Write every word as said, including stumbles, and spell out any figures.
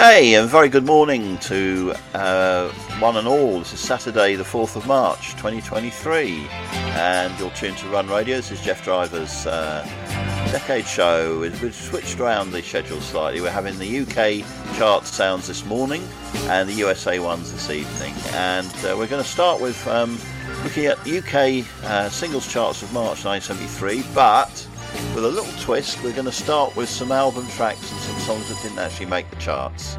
Okay, and very good morning to uh, one and all. This is Saturday the fourth of March twenty twenty-three, and you're tuned to Run Radio. This is Jeff Driver's uh, Decade Show. We've switched around the schedule slightly. We're having the U K chart sounds this morning and the U S A ones this evening, and uh, we're going to start with um, looking at U K uh, singles charts of March nineteen seventy-three, but with a little twist. We're going to start with some album tracks and some songs that didn't actually make the charts.